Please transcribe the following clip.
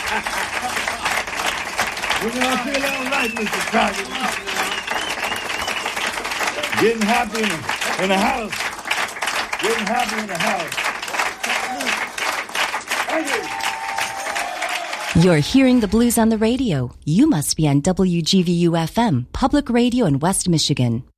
We're going to feel all right, Mr. Crockett. Getting happy in the house. Getting happy in the house. Thank you. You're hearing the blues on the radio. You must be on WGVU-FM, public radio in West Michigan.